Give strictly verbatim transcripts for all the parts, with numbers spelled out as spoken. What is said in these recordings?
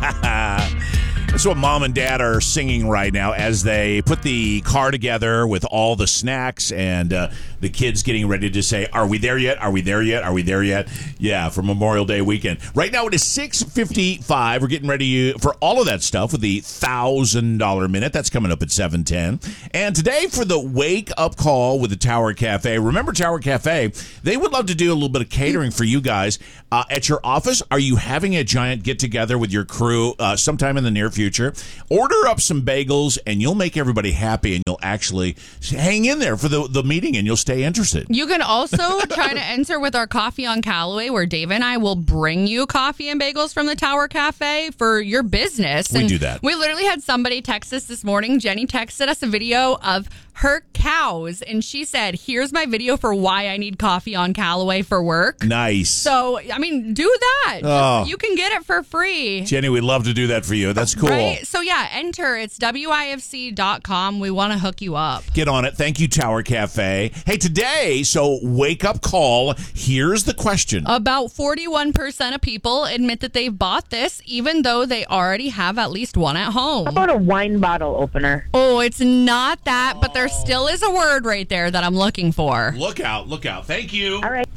That's what mom and dad are singing right now as they put the car together with all the snacks and uh, the kids getting ready to say, are we there yet? Are we there yet? Are we there yet? Yeah, for Memorial Day weekend. Right now it is six fifty-five. We're getting ready for all of that stuff with the one thousand dollars Minute. That's coming up at seven ten. And today for the Wake Up Call with the Tower Cafe. Remember Tower Cafe? They would love to do a little bit of catering for you guys. Uh, at your office, are you having a giant get-together with your crew uh, sometime in the near future? Order up some bagels, and you'll make everybody happy, and you'll actually hang in there for the, the meeting, and you'll stay interested. You can also try to enter with our Coffee on Callaway, where Dave and I will bring you coffee and bagels from the Tower Cafe for your business. We and do that. We literally had somebody text us this morning. Jenny texted us a video of her cows, and she said, here's my video for why I need coffee on Callaway for work. Nice. So, I mean, do that. Oh. You can get it for free. Jenny, we'd love to do that for you. That's cool. Right? So, yeah, enter. It's W I F C dot com. We want to hook you up. Get on it. Thank you, Tower Cafe. Hey, today, so wake up call. Here's the question. About forty-one percent of people admit that they've bought this, even though they already have at least one at home. How about a wine bottle opener? Oh, it's not that, but there still is a word right there that I'm looking for. Look out, look out. Thank you. All right.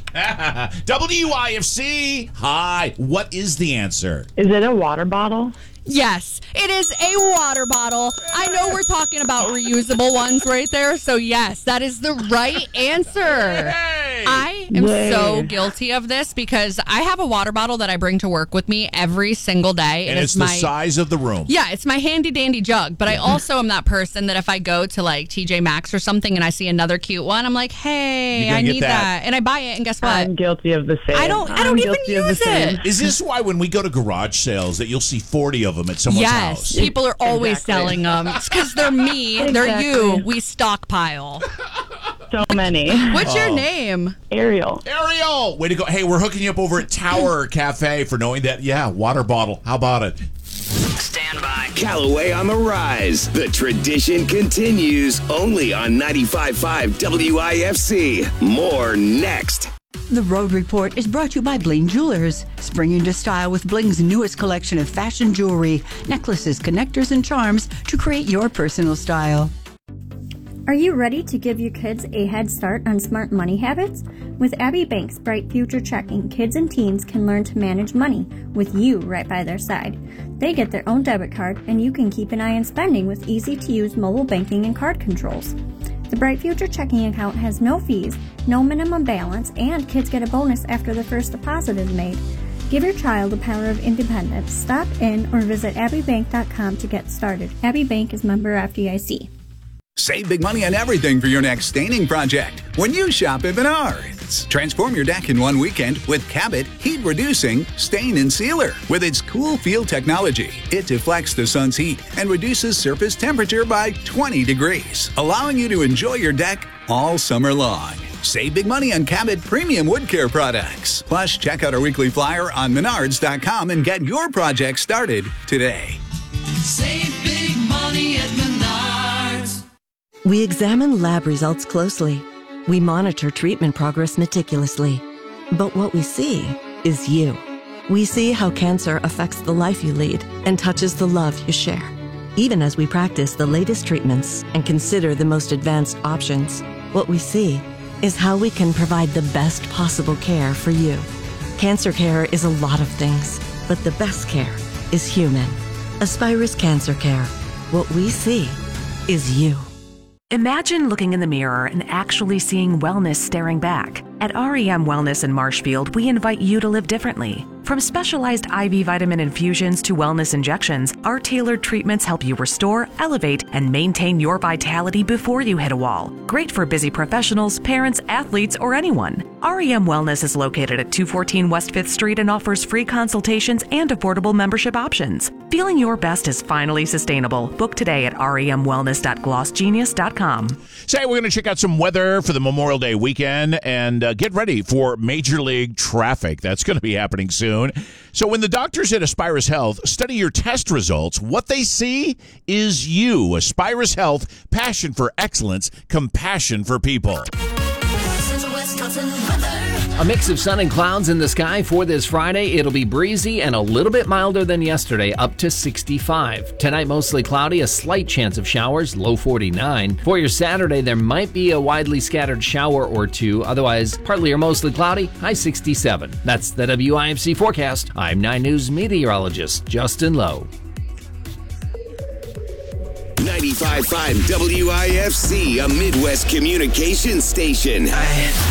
W I F C. Hi. What is the answer? Is it a water bottle? Yes, it is a water bottle. I know we're talking about reusable ones right there, so yes, that is the right answer. Hey! I am Yay. so guilty of this because I have a water bottle that I bring to work with me every single day. And it's the my, size of the room. Yeah, it's my handy dandy jug, but I also am that person that if I go to like T J Maxx or something and I see another cute one, I'm like, hey, You're gonna I get need that. that. And I buy it, and guess what? I'm guilty of the same. I don't I don't I'm even guilty of the use same. it. Is this why when we go to garage sales that you'll see forty of them at someone's Yes, house? people are always Exactly. selling them. It's because they're me, they're you. Exactly. We stockpile. So many. What's your Oh. name? Ariel. Ariel, way to go. Hey, we're hooking you up over at Tower Cafe for knowing that, yeah, water bottle. How about it? Stand by. Callaway on the rise. The tradition continues only on ninety-five point five W I F C. More next. The Road Report is brought to you by Bling Jewelers. Spring into style with Bling's newest collection of fashion jewelry, necklaces, connectors, and charms to create your personal style. Are you ready to give your kids a head start on smart money habits? With Abbey Bank's Bright Future Checking, kids and teens can learn to manage money with you right by their side. They get their own debit card, and you can keep an eye on spending with easy-to-use mobile banking and card controls. The Bright Future Checking account has no fees, no minimum balance, and kids get a bonus after the first deposit is made. Give your child the power of independence. Stop in or visit abbey bank dot com to get started. Abbey Bank is member F D I C. Save big money on everything for your next staining project when you shop at Menards. Transform your deck in one weekend with Cabot Heat Reducing Stain and Sealer. With its cool feel technology, it deflects the sun's heat and reduces surface temperature by twenty degrees, allowing you to enjoy your deck all summer long. Save big money on Cabot premium wood care products. Plus, check out our weekly flyer on menards dot com and get your project started today. Save big money at Menards. We examine lab results closely. We monitor treatment progress meticulously. But what we see is you. We see how cancer affects the life you lead and touches the love you share. Even as we practice the latest treatments and consider the most advanced options, what we see is how we can provide the best possible care for you. Cancer care is a lot of things, but the best care is human. Aspirus Cancer Care. What we see is you. Imagine looking in the mirror and actually seeing wellness staring back. At R E M Wellness in Marshfield, we invite you to live differently. From specialized I V vitamin infusions to wellness injections, our tailored treatments help you restore, elevate, and maintain your vitality before you hit a wall. Great for busy professionals, parents, athletes, or anyone. R E M Wellness is located at two fourteen West fifth Street and offers free consultations and affordable membership options. Feeling your best is finally sustainable. Book today at R E M wellness dot gloss genius dot com. Say, we're going to check out some weather for the Memorial Day weekend and uh, get ready for Major League Traffic. That's going to be happening soon. So when the doctors at Aspirus Health study your test results, what they see is you. Aspirus Health, passion for excellence, compassion for people. A mix of sun and clouds in the sky for this Friday. It'll be breezy and a little bit milder than yesterday, up to sixty-five. Tonight, mostly cloudy, a slight chance of showers, low forty-nine. For your Saturday, there might be a widely scattered shower or two. Otherwise, partly or mostly cloudy, high sixty-seven. That's the W I F C forecast. I'm nine News meteorologist Justin Lowe. ninety-five point five W I F C, a Midwest communications station.